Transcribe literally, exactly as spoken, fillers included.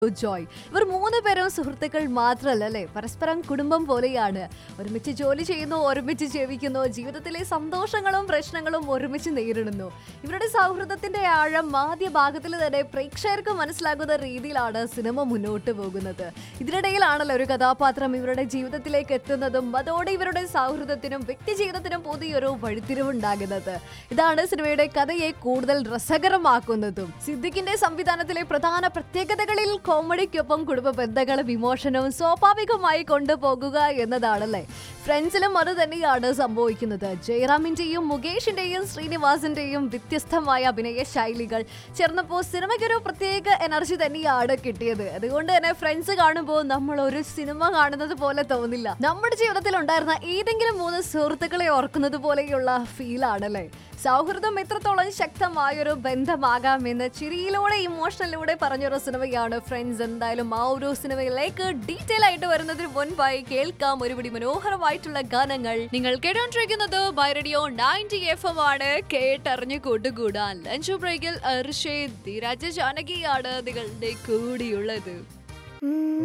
ജോയ്. ഇവർ മൂന്ന് പേരും സുഹൃത്തുക്കൾ മാത്രമല്ല അല്ലേ, പരസ്പരം കുടുംബം പോലെയാണ്. ഒരുമിച്ച് ജോലി ചെയ്യുന്നു, ഒരുമിച്ച് ജീവിക്കുന്നു, ജീവിതത്തിലെ സന്തോഷങ്ങളും പ്രശ്നങ്ങളും ഒരുമിച്ച് നേരിടുന്നു. ഇവരുടെ സൗഹൃദത്തിന്റെ ആഴം ആദ്യ ഭാഗത്തിൽ തന്നെ പ്രേക്ഷകർക്ക് മനസ്സിലാകുന്ന രീതിയിലാണ് സിനിമ മുന്നോട്ട് പോകുന്നത്. ഇതിനിടയിലാണല്ലോ ഒരു കഥാപാത്രം ഇവരുടെ ജീവിതത്തിലേക്ക് എത്തുന്നതും അതോടെ ഇവരുടെ സൗഹൃദത്തിനും വ്യക്തി ജീവിതത്തിനും പുതിയൊരു വഴിത്തിരിവുണ്ടാകുന്നത്. ഇതാണ് സിനിമയുടെ കഥയെ കൂടുതൽ രസകരമാക്കുന്നതും. സിദ്ദിഖിന്റെ സംവിധാനത്തിലെ പ്രധാന പ്രത്യേകതകളിൽ കോമഡിക്കൊപ്പം കുടുംബ ബന്ധങ്ങളും ഇമോഷനും സ്വാഭാവികമായി കൊണ്ടുപോകുക എന്നതാണല്ലേ. ഫ്രണ്ട്സിലും അത് തന്നെയാണ് സംഭവിക്കുന്നത്. ജയറാമിന്റെയും മുകേഷിന്റെയും ശ്രീനിവാസിന്റെയും വ്യത്യസ്തമായ അഭിനയ ശൈലികൾ ചേർന്നപ്പോൾ സിനിമയ്ക്കൊരു പ്രത്യേക എനർജി തന്നെയാണ് കിട്ടിയത്. അതുകൊണ്ട് തന്നെ ഫ്രണ്ട്സ് കാണുമ്പോൾ നമ്മൾ ഒരു സിനിമ കാണുന്നത് പോലെ തോന്നില്ല, നമ്മുടെ ജീവിതത്തിൽ ഉണ്ടായിരുന്ന ഏതെങ്കിലും മൂന്ന് സുഹൃത്തുക്കളെ ഓർക്കുന്നത് പോലെയുള്ള ഫീൽ ആണല്ലേ. സൗഹൃദം എത്രത്തോളം ശക്തമായൊരു ബന്ധമാകാം എന്ന് ചിരിയിലൂടെ ഇമോഷനിലൂടെ പറഞ്ഞൊരു സിനിമയാണ് ഫ്രണ്ട്സ്. എന്തായാലും ആ ഒരു സിനിമയിലേക്ക് ഡീറ്റെയിൽ ആയിട്ട് വരുന്നതിന് മുൻപായി കേൾക്കാം ഒരുപിടി മനോഹരമായിട്ടുള്ള ഗാനങ്ങൾ. നിങ്ങൾ കേട്ടോണ്ടിരിക്കുന്നത് by radio ninety F M ആണ്. കേട്ടറിഞ്ഞു കൂട്ടുകൂടാൻ ലഞ്ച് ബ്രേക്കിൽ ഋഷേ ധീരാജ ജാനകിയാണ് നിങ്ങളുടെ കൂടിയുള്ളത്.